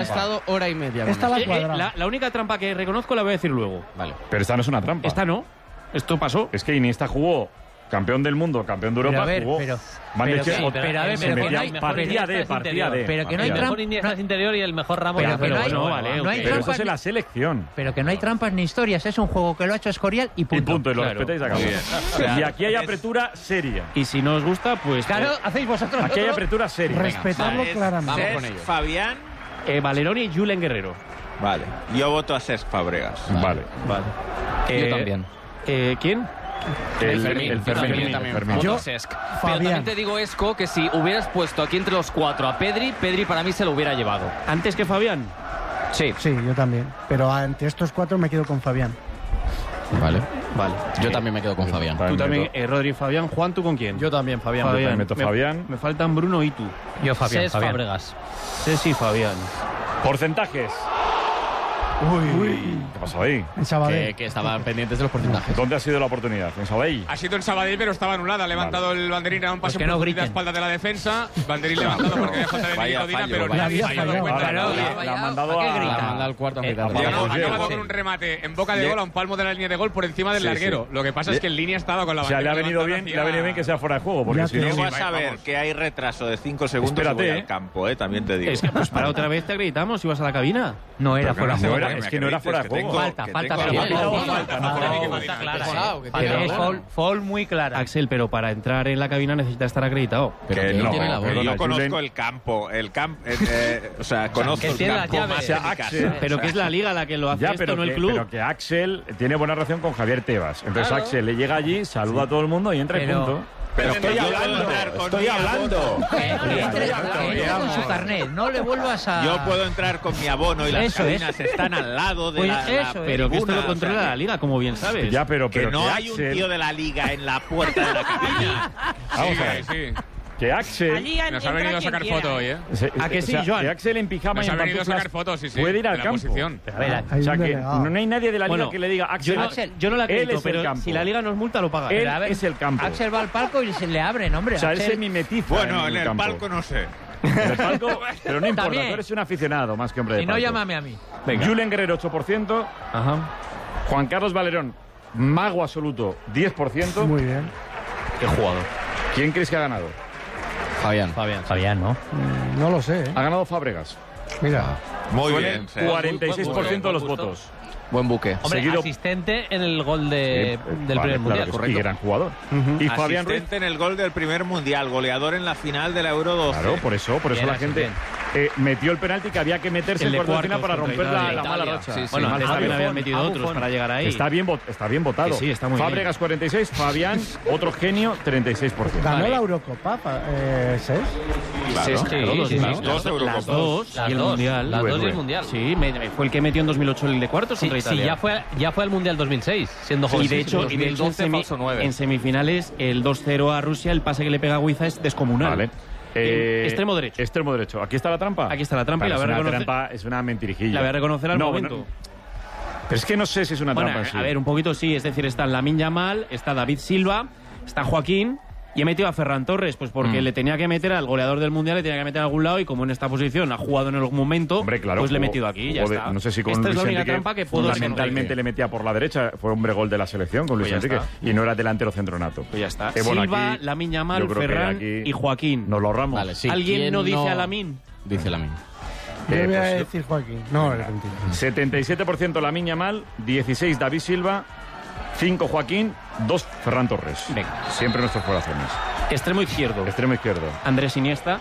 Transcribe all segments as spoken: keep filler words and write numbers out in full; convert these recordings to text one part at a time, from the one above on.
estado hora y media. Esta la Eh, eh, cuadra. la, la única trampa que reconozco la voy a decir luego. Vale. Pero esta no es una trampa. Esta no. Esto pasó. Es que Iniesta jugó campeón del mundo, campeón de Europa, Pero a ver, jugó... pero- Van de pero Che- que- o- pero a ver, se pero que metía no hay- partida Iniesta de, es partida interior. de. Pero que no hay partida de. trampa- mejor Iniesta es interior y el mejor Ramos. Pero es que no hay- interior. bueno, vale, no ok. hay Pero eso trampas es en la selección. Pero que no hay trampas ni historias, es un juego que lo ha hecho Escorial y Y punto. punto, y lo Claro. respetáis, acabó. Muy bien. Y aquí hay apertura seria. Y si no os gusta, pues... Claro, hacéis vosotros Aquí hay otro. apertura seria. Respetarlo Vale, claramente. vamos con ello. Fabián. eh, Valeroni y Julen Guerrero. Vale. Yo voto a Cesc Fábregas. Vale. Vale. Yo Eh, también. eh, ¿Quién? El, Fermín, el yo Fermín. también, también. Fermín. Voto Yo- Cesc. Pero Fabián. también te digo, Esco, que si hubieras puesto aquí entre los cuatro a Pedri, Pedri para mí se lo hubiera llevado. ¿Antes que Fabián? Sí. Sí, yo también. Pero ante estos cuatro me quedo con Fabián. Vale. Vale. Yo también me quedo con Fabián. Tú también, eh, Rodri, Fabián. Juan, ¿tú con quién? Yo también, Fabián. Yo también meto me, Fabián. Me faltan Bruno y tú. Yo, Fabián, Cesc Fabián. Fábregas. Ceci y Fabián. Porcentajes. Uy. ¿Qué pasó ahí? En Sabadell. Que, que estaban pendientes de los porcentajes. ¿Dónde ha sido la oportunidad? ¿En Sabadell? Ha sido en Sabadell, pero estaba anulada. Ha levantado el banderín a un paso Pues que no por la griten. espalda de la defensa. Banderín levantado porque había falta de Vaya Nico Dina, fallo, pero vaya nadie fallo. se ha dado cuenta. Ahora, Nadie. la, la ha mandado ¿Para qué a... grita? La manda al cuarto a mitad de Eh, Ha vamos, acabado Diego. con un remate en boca de Le- gol a un palmo de la línea de gol por encima del Sí, larguero. sí. Lo que pasa es que en línea estaba con la O sea, le ha bandera venido levantada bien, le ha venido bien que sea fuera de juego, porque Ya si te no... digo. Llego a saber que hay retraso de cinco segundos Espérate, y voy eh. al campo, eh, también te digo. Es que pues para otra vez te acreditamos si vas a la cabina. No era Pero fuera que de no juego. era- es que no era fuera de juego. Falta, que falta, tengo- pero que falta. tengo- falta, No, no, no, no, está clara. Pesado, que Pero tiene es la foul, foul muy clara. Axel, pero para entrar en la cabina necesita estar acreditado. Pero Que que no, no tiene la que bola. perdona, yo conozco Julen. el campo, el campo, eh, eh, o sea, conozco que el tiene la campo llave. más O sea, que mi Axel- casa. Pero que es la liga la que lo hace Ya, esto, pero no el que, club. pero que Axel tiene buena relación con Javier Tebas. Entonces Claro. Axel le llega allí, saluda a todo el mundo y entra y Pero- punto. Pero estoy yo hablando, puedo entrar con estoy mi hablando. abono. Que- que entre- Claro, que entre con su carnet. No le vuelvas a... Yo puedo entrar con mi abono y las Eso es. cabinas están al lado de Pues la, eso la es. Pero que esto tribuna, lo o controla sea, la liga, como bien sabes. Ya, pero, que pero no que hay un Axel, tío de la liga en la puerta de la cabina. Vamos a ver. Sí, sí. Que Axel... Nos ha venido a sacar foto hoy, ¿eh? se- ¿A que sí, o sea, Joan? que Axel en pijama Nos y ha en venido a pantuflas sacar fotos, sí, sí. puede ir de al la campo. posición. A ver, O sea Hay un que delegado. no hay nadie de la liga Bueno, que le diga Axel, Yo no, Axel, yo no la él acredito, es el pero campo. si la liga nos multa, lo paga. Él Pero a ver, es el campo. Axel va al palco y se le abren, hombre. O sea, él Axel- se mimetiza Bueno, en el campo. palco no sé. En el palco, pero no importa, También. tú eres un aficionado más que hombre de Si no, palco. llámame a mí. Julen Guerrero, ocho por ciento. Ajá. Juan Carlos Valerón, mago absoluto, diez por ciento. Muy bien. Qué jugador. ¿Quién crees que ha ganado? Fabián. Fabián. Fabián, ¿no? Mm, No lo sé, ¿eh? Ha ganado Fábregas. Mira. Muy Con bien. el Cesc. cuarenta y seis por ciento de los Buen gusto. votos. Buen buque. Hombre, Seguido- asistente en el gol de, Eh, del vale, primer claro mundial, que sí, correcto. Y gran jugador. Y Fabián Ruiz. Asistente en el gol del primer mundial, goleador en la final de la Euro doce. Claro, por eso, por eso Bien, la gente asistente. eh, metió el penalti que había que meterse El en de cuarto de final para cuartos romper contra la, Italia. la mala Italia. racha. Sí, sí. Bueno, Mal antes Fabio. también habían metido a otros Buffon. para llegar ahí. Está bien, vot- está bien votado. Que sí, está muy bien. Fábregas cuarenta y seis, Fabián, otro genio, treinta y seis por ciento. Ganó Vale. la Eurocopa, pa- eh, Cesc. Claro. Sí, Sí, sí, Las sí. dos Las Eurocopas. dos Las y el dos, mundial. las Due, dos y due. el mundial. Sí, me- me- fue el que metió en dos mil ocho el de cuartos Sí, contra sí, Italia. ya fue, ya fue al Mundial dos mil seis, siendo joven. Y de hecho, y de hecho en, dos mil doce, semi- falso nueve. en semifinales, el dos cero a Rusia, el pase que le pega a Guiza es descomunal. Vale. Eh, extremo derecho. Extremo derecho. Aquí está la trampa. Aquí está la trampa y Vale, la voy a es una reconocer- trampa, es una mentirijilla. La voy a reconocer al No, momento. no, pero es que no sé si es una Bueno, trampa en sí. a ver, un poquito sí, es decir, está Lamine Yamal, está David Silva, está Joaquín y he metido a Ferran Torres, pues porque Mm. le tenía que meter al goleador del Mundial, le tenía que meter a algún lado y como en esta posición ha jugado en algún momento, Hombre, claro, pues le he jugó- metido aquí y ya jugó de- está. No sé si con Esta Luis es la única Enrique trampa que puedo fundamentalmente reconocer. le metía por la derecha. Fue hombre gol de la selección con Luis Pues ya Enrique. está. Y no era delantero centro nato. Pues ya está. Eh, bueno, Silva, aquí Lamine yo Yamal, creo que Ferran aquí y Joaquín. Nos lo ahorramos. Vale, sí. ¿Alguien ¿Quién no dice a Lamine? Dice Lamine. Yo Eh, voy a pues, decir Joaquín. No, Argentina. setenta y siete por ciento Lamine Yamal, dieciséis David Silva, cinco Joaquín, dos Ferran Torres. Venga. Siempre nuestros corazones. Extremo izquierdo, Extremo izquierdo. Andrés Iniesta,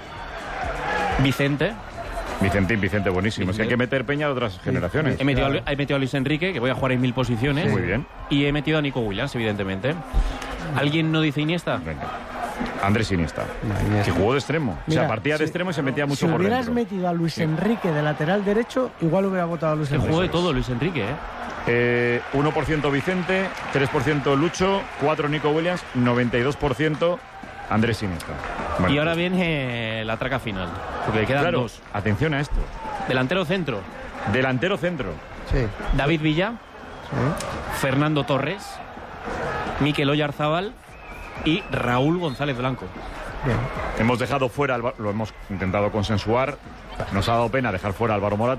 Vicente. Vicentín, Vicente, buenísimo. Es que hay que meter peña de otras generaciones. He metido, a, Lu- he metido a Luis Enrique, que voy a jugar en mil posiciones. Muy bien. Y he metido a Nico Williams, evidentemente. ¿Alguien no dice Iniesta? Venga. Andrés Iniesta. Iniesta. Que jugó de extremo. o Mira, sea, partía de si- extremo y se metía mucho Si por hubieras dentro. metido a Luis Enrique de lateral derecho, igual hubiera votado a Luis Que Enrique. jugó de todo Luis Enrique, ¿eh? Eh, uno por ciento Vicente, tres por ciento Lucho, cuatro por ciento Nico Williams, noventa y dos por ciento Andrés Iniesta. Bueno, Y ahora pues, viene la traca final, porque quedan claro, dos. atención a esto. Delantero centro, Delantero centro. Sí. David Villa, sí. Fernando Torres, Mikel Oyarzábal y Raúl González Blanco. Bien. Hemos dejado fuera, Alba- lo hemos intentado consensuar. Nos ha dado pena dejar fuera a Álvaro Morata.